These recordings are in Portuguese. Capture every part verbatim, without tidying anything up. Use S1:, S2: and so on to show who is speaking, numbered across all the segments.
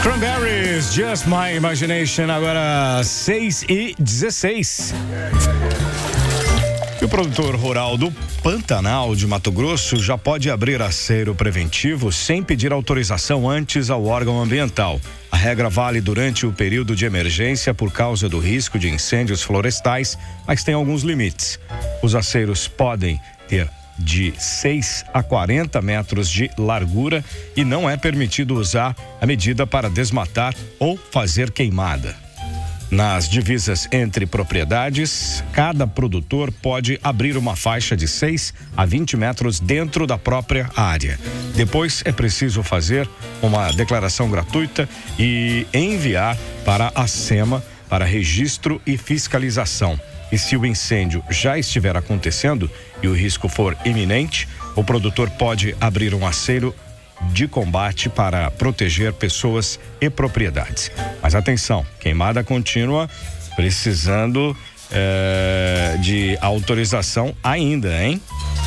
S1: Cranberries, Just My Imagination, agora seis e dezesseis. E o produtor rural do Pantanal de Mato Grosso já pode abrir aceiro preventivo sem pedir autorização antes ao órgão ambiental. A regra vale durante o período de emergência por causa do risco de incêndios florestais, mas tem alguns limites. Os aceiros podem ter de seis a quarenta metros de largura e não é permitido usar a medida para desmatar ou fazer queimada. Nas divisas entre propriedades, cada produtor pode abrir uma faixa de seis a vinte metros dentro da própria área. Depois é preciso fazer uma declaração gratuita e enviar para a SEMA para registro e fiscalização. E se o incêndio já estiver acontecendo e o risco for iminente, o produtor pode abrir um aceiro de combate para proteger pessoas e propriedades. Mas atenção, queimada contínua precisando é, de autorização ainda, hein?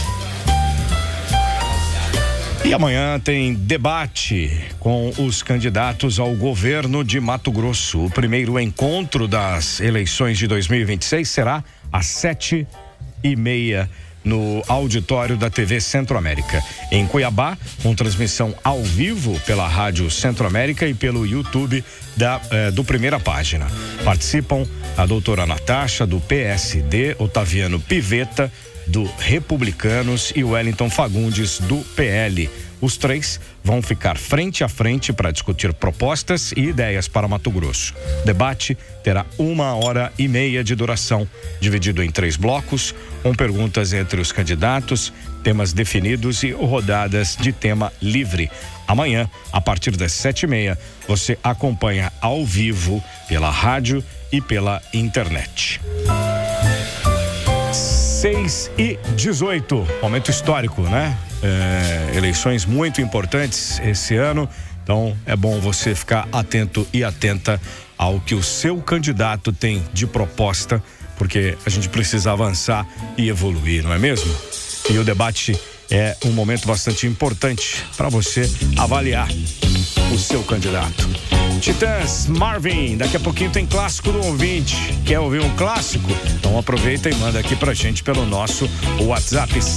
S1: E amanhã tem debate com os candidatos ao governo de Mato Grosso. O primeiro encontro das eleições de dois mil e vinte e seis será às sete e meia no auditório da T V Centro-América. Em Cuiabá, com transmissão ao vivo pela Rádio Centro-América e pelo YouTube da, eh, do Primeira Página. Participam a doutora Natasha, do P S D, Otaviano Pivetta, do Republicanos, e Wellington Fagundes, do P L. Os três vão ficar frente a frente para discutir propostas e ideias para Mato Grosso. O debate terá uma hora e meia de duração, dividido em três blocos, com perguntas entre os candidatos, temas definidos e rodadas de tema livre. Amanhã, a partir das sete e meia, você acompanha ao vivo pela rádio e pela internet. seis e dezoito, momento histórico, né? É, eleições muito importantes esse ano, então é bom você ficar atento e atenta ao que o seu candidato tem de proposta, porque a gente precisa avançar e evoluir, não é mesmo? E o debate é um momento bastante importante para você avaliar o seu candidato. Titãs, Marvin, daqui a pouquinho tem clássico do ouvinte. Quer ouvir um clássico? Então aproveita e manda aqui pra gente pelo nosso WhatsApp